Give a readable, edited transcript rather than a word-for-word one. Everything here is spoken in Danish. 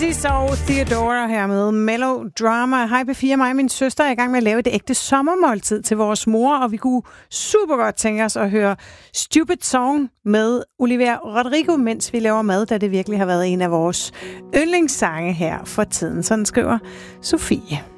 Så Theodora her med Melodrama. Hej P4, mig og min søster er i gang med at lave et ægte sommermåltid til vores mor, og vi kunne super godt tænke os at høre Stupid Song med Olivia Rodrigo, mens vi laver mad, da det virkelig har været en af vores yndlingssange her for tiden. Sådan skriver Sofie.